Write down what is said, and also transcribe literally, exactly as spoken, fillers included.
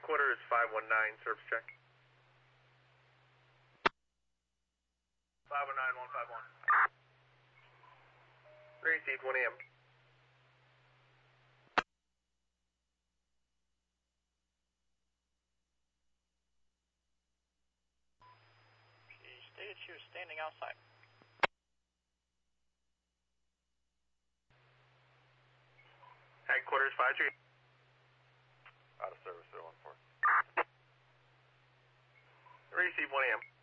Headquarters five one nine, service check. five one nine, one five one. Received, one A M. She stated she was standing outside. Headquarters five three. Out of service, zero one four. Received, one A M.